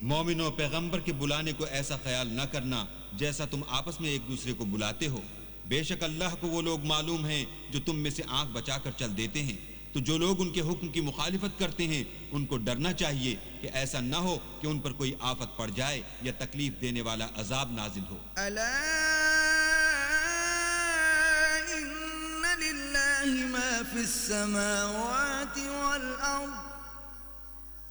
मोमिनो, पैगंबर के बुलाने को ऐसा ख्याल न करना जैसा तुम आपस में एक दूसरे को बुलाते हो। बेशक अल्लाह को वो लोग मालूम हैं जो तुम में से आंख बचाकर चल देते हैं। तो जो लोग उनके हुक्म की मुखालिफत करते हैं उनको डरना चाहिए कि ऐसा न हो कि उन पर कोई आफत पड़ जाए या तकलीफ देने वाला अजाब नाजिल हो। अला इन्ना लिल्लाहि मा फिस समावाति वल अर्द